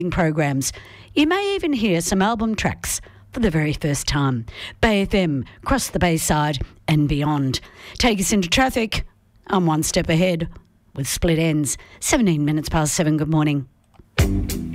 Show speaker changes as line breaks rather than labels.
programs. You may even hear some album tracks for the very first time. Bay FM, across the Bayside and beyond. Take us into traffic. I'm one step ahead with Split Ends. 17 minutes past 7. Good morning.